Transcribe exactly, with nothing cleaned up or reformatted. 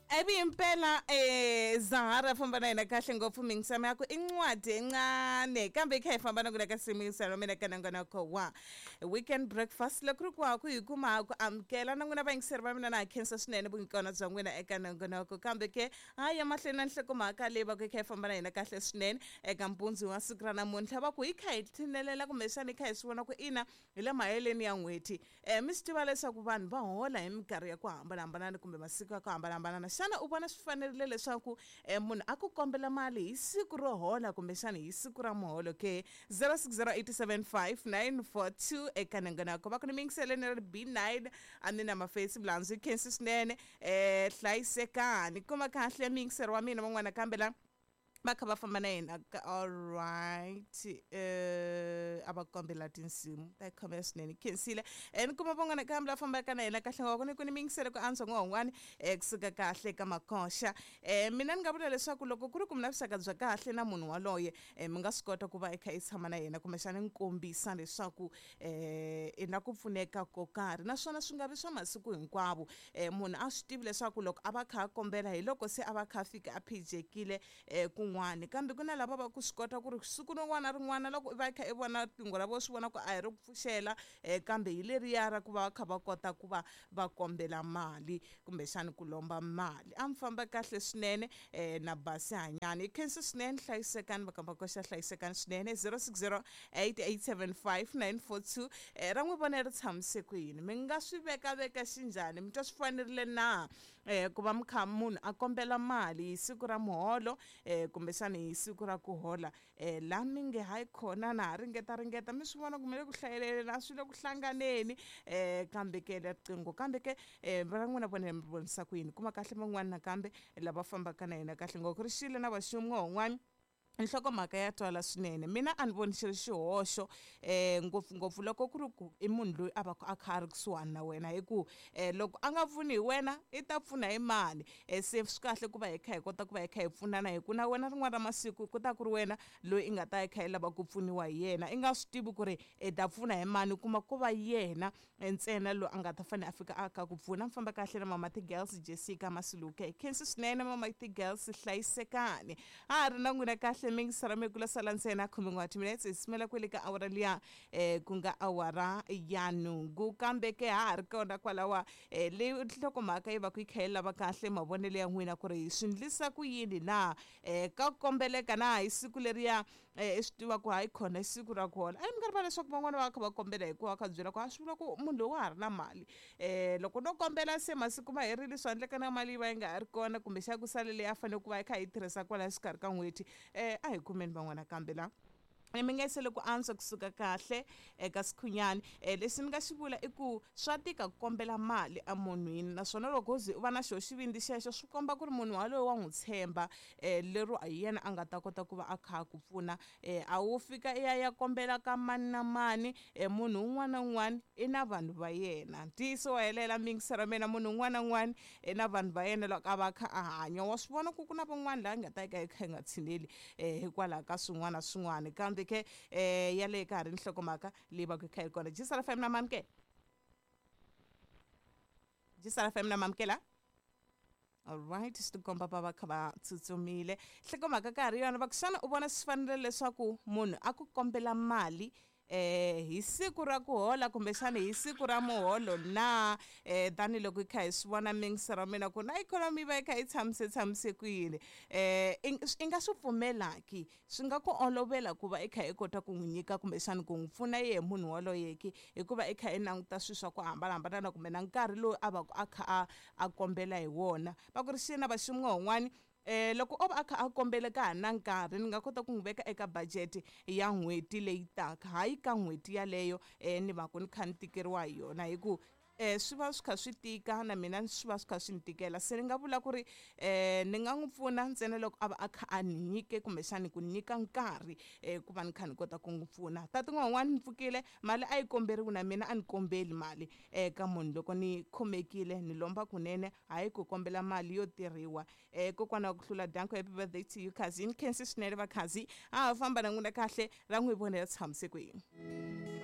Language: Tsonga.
Ebi impela eh Zahara famba na ina kahle ngopfu mingisamo yakho incwadi encane kambe ikhaya famba na kula kasimisa mina kana ngana ko wa weekend breakfast lokru kwakho yikuma ku amkela na nguna bayingiseri ba mina na cancer swinene bungikona bya n'wina eka ngana ko kambe ke haya mahlena nhleko mhaka leba ku ikhaya famba na ina kahle swinene eka mpundzi wa sikra na muntlha va ku ikhaya thinelela kumbe shani ikhaya swona ku ina ile maheleni ya n'weti eh mi swi tiva leswaku vanhu va hola hi minkarhi ya ku hambanahambana kumbe masiku ya ku hambanahambana xana u vona swi fanerile leswaku eh, munhu a ku kombela mali hi siku ro hola kumbe xana hi siku ra muholo ke zero six zero eight seven five nine four two eka nanganako va ku ni mingiseleni ri B nine a ni na maface blanzi kensi swinene eh hlayisekani kuma kahle ya mingiseri wa mina van'wana kambe la va kha va famba na yena all right eh abakombela tinsimu ta khomela swinene khensile and kuma van'wana kambe la famba ka na yena kahle ngoko ni ku ni mingisele ku answer ngwan'wana eh kusuka kahle ka makosha eh mina ni nga vula leswaku loko ku ri ku mina vuxaka bya kahle na munhu waloye eh mi nga swi kota ku va ekha i tshama na yena kumbe xana ni kombisa leswaku eh ina ku pfuneka ko karhi naswona swi nga vi swa masiku hinkwavo eh munhu a swi tivi leswaku loko a va kha a kombela hi loko se a va kha a fika a phijekile eh n'wana kambe ku na lava va ku swi kota ku ri siku rin'wana rin'wana loko va kha i vona tingo ra vo swi vona ku a hi ri ku pfuxela um kambe hi leriya ra ku va va kha va kota ku va va kombela mali kumbexani ku lomba mali a mi famba kahle swinene um na basi hanyani i khensi swinene hlayisekani va kamba koxa hlayisekani swinene zero six zero eight eight seven five nine four two um ra n'wi vona ri tshamise ku yini mi nga swi vekaveka xinjhani mi twa swi fanerile na um ku va mi kha munhu a kombela mali hi siku ra muholo um kumbexani hi siku ra ku hola eh la mi nge hayi khona na ha ringeta ringeta mi swi vona ku mi le ku hlayeleni na swi le ku hlanganeni eh kambe ke riqingho kambe ke eh va n'wina vona mi vonisa ku yini kuma kahle van'wana nakambe lava fambaka na yena kahle ngoko ri xile na vaxumi n'wan'wana nhlokomhaka ya twala swinene mina a ni voni xi ri xihoxo eh ngopfungopfu loko ku ri ku i munhu loyi a va a kha a ri kusuhani na wena hi ku eh loko a nga pfuni hi wena i ta pfuna hi mani eh se swi kahle ku va hi kha hi kota ku va hi kha hi pfunana hi ku na wena rin'wana ra masiku ku ta ku ri wena loyi i nga ta hi kha hi lava ku pfuniwa hi yena i nga swi tivi ku ri i ta pfuna hi mani kuma ku va yena ntsena loyi a nga ta fanele a fika a kha ku pfuna mi famba kahle na mama ti-girls Jessica Masiluke hi khensi swinene mama ti-girls hlayisekani a ri na n'wina kahle mingisara mi kula sala ntsena khume n'wati minutes hi simela kwele ka awara liya eh ku nga awara ya nhungu kambe ke ha ha ri kona kwalawa eh leyi nhlokomhaka yi va ku yi kha yi lava kahle mavonelo ya n'wina ku ri hi swi ndlisa ku yini na eh ka kombeleka na hi siku leriya eh swi tiva ku hayi khona hi siku ra ku hola a mi nga rivala leswaku van'wana va kha va kombela hikuva kha byela ku a swi vula ku munhu loyi wa ha ri na mali eh loko no kombela se masiku ma herile swi endleka na mali yi va yi nga ha ri kona kumbe xa ku sale leyi a fanele ku va yi kha yi tirhisa kwala xikarhi ka n'hweti eh a hi kumeni van'wana kambe la mi nga sele ku antswa kusuka kahle eka sikhunyani um leswi ni nga xi vula i ku swa tika ku kombela mali emunhwini naswona loko zi u va na xo xivindzi xexo swi komba ku ri munhu waloyi wa n'wi tshemba um lero hi yena a nga ta kota ku va a kha ku pfuna um a wo fika i ya ya kombela ka mani na mani um munhu un'wana na un'wana i na vanhu va yena ntiyiso wa helela mingisero mina munhu un'wana na un'wana i na vanhu va yena loko a va kha a hanya wa swi vona ku ku na van'wana laha nga ta yi ka yi kha yi nga tshineli um hikwalaho ka swin'wana na swin'wana kambe ke eh yale ka ri nhlokomhaka leyi va ku kha yi kona Jisara F M na mamke Jisara F M na mamkela all right stikomba ba va kha va tsutsumile nhlokomhaka ka ri yona va ku xana u vona swi fanerile leswaku munhu a ku kombela mali eh hi siku ra ku hola kumbe xana hi siku ra muholo na eh tanihiloko hi kha hi swi vona mingisero mina ku na ikhonomi va yi kha yi tshamise tshamise ku yini eh i nga swi pfumelaki swi nga ku olovela ku va i kha i kota ku n'wi nyika kumbe xana ku n'wi pfuna yehe munhu waloyeki hikuva i kha i languta swilo swa ku hambanahambana kumbe na nkarhi lowu a va ku a kha a a kombela hi wona va ku ri xina vaximi n'wan'wani eh loko o va a kha a kombele ka ha na nkarhi ni nga kota ku n'wi veka eka budget ya n'hweti leyi taka hayi ka n'hweti yaleyo eh ni va ku ni kha ni tikeriwa hi yona hi ku eh swi va swi kha swi tika na mina swi va swi kha swi ni tikela se ni nga vula ku ri eh ni nga n'wi pfuna ntsena loko a va a kha a ni nyike kumbexani ku nyika nkarhi eh ku va ni kha ni kota ku n'wi pfuna tati n'wan'wana ni pfukile mali a yi komberiwi na mina a ni kombeli mali eh ka munhu loko ni khomekile ni lomba kunene hayi ku kombela mali yo tirhiwa eh kokwana ku hlula danko happy birthday to you cousin khensi swinene vakhazi a ha famba na n'wina kahle ra n'wi vonela tshamiseke yini